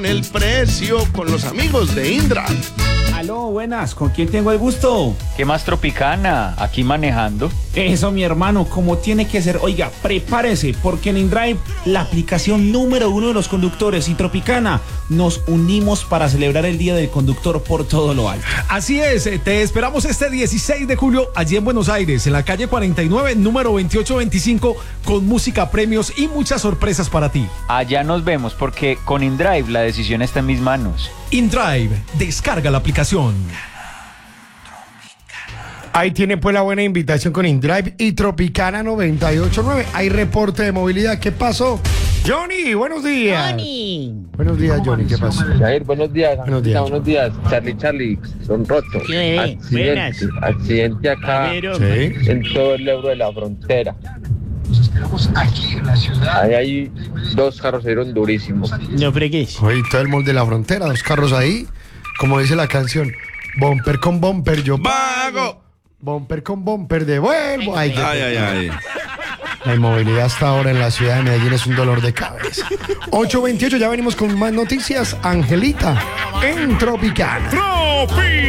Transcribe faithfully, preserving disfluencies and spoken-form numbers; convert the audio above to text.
El precio con los amigos de Indra. Aló, buenas, ¿con quién tengo el gusto? ¿Qué más, Tropicana? Aquí manejando. Eso, mi hermano, como tiene que ser. Oiga, prepárese, porque en InDrive, la aplicación número uno de los conductores y Tropicana, nos unimos para celebrar el Día del Conductor por todo lo alto. Así es, te esperamos este dieciséis de julio allí en Buenos Aires, en la calle cuarenta y nueve, número veintiocho veinticinco, con música, premios y muchas sorpresas para ti. Allá nos vemos, porque con InDrive la decisión está en mis manos. InDrive, descarga la aplicación. Ahí tiene pues la buena invitación con InDrive y Tropicana noventa y ocho punto nueve. Hay reporte de movilidad. ¿Qué pasó? Johnny, buenos días. Johnny. Buenos días, Johnny. ¿Qué pasó? Jair, buenos días. Buenos días. Buenos días. Charlie, Charlie, son rotos. ¿Qué bebé? Accidente, accidente acá Pero, Sí. en todo el euro de la frontera. Ahí hay dos carros que dieron durísimos. No fregues. Oye, todo el molde de la frontera, dos carros ahí. Como dice la canción, bumper con bumper, yo ¡Vago! Bumper con bumper, devuelvo. Ay, qué- Ay, ay, ay. La inmovilidad hasta ahora en la ciudad de Medellín es un dolor de cabeza. ocho veintiocho, ya venimos con más noticias. Angelita, en Tropicana. ¡Tropi!